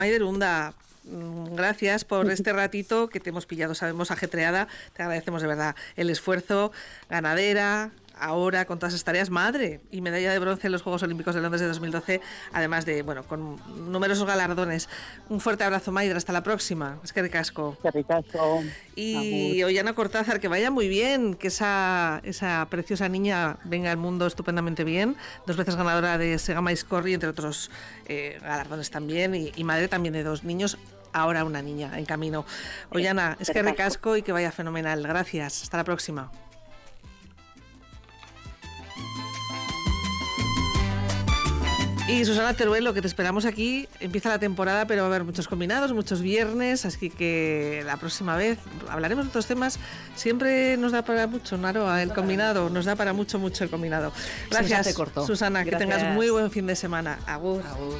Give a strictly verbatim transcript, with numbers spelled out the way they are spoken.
Maider Unda, gracias por este ratito que te hemos pillado, sabemos, ajetreada. Te agradecemos de verdad el esfuerzo. Ganadera, ahora con todas esas tareas, madre y medalla de bronce en los Juegos Olímpicos de Londres de dos mil doce, además de, bueno, con numerosos galardones. Un fuerte abrazo, Maider, hasta la próxima. Es que ricasco. Que ricasco. Y Ollana Cortázar, que vaya muy bien, que esa, esa preciosa niña venga al mundo estupendamente bien, dos veces ganadora de Sega Maiscorri, entre otros eh, galardones también, y, y madre también de dos niños, ahora una niña en camino. Ollana, es que ricasco y que vaya fenomenal. Gracias, hasta la próxima. Y Susana Teruel, que te esperamos aquí. Empieza la temporada, pero va a haber muchos combinados, muchos viernes, así que la próxima vez hablaremos de otros temas. Siempre nos da para mucho, Naroa, el combinado, nos da para mucho, mucho el combinado. Gracias, Susana, que tengas muy buen fin de semana. Agur. Agur.